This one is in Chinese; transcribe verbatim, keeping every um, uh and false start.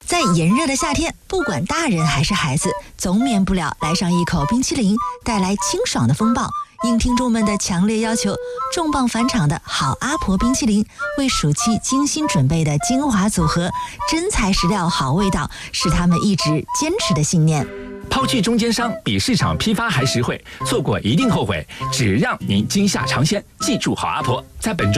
在炎热的夏天，不管大人还是孩子，总免不了来上一口冰淇淋，带来清爽的风暴。应听众们的强烈要求，重磅返场的好阿婆冰淇淋，为暑期精心准备的精华组合，真材实料好味道，是他们一直坚持的信念。 抛去中间商，比市场批发还实惠，错过一定后悔。只让您惊吓尝鲜，记住好阿婆。在本周